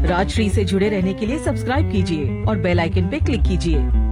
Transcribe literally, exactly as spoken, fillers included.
राजश्री से जुड़े रहने के लिए सब्सक्राइब कीजिए और बेल आइकन पे क्लिक कीजिए।